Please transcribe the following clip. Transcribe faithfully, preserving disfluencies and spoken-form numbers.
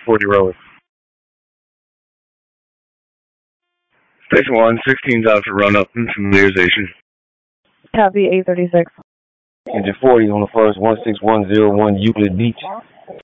forty road. Station one, sixteen's out for run up and familiarization. Copy eight thirty-six. Engine forty on the first, one six one zero one Euclid Beach.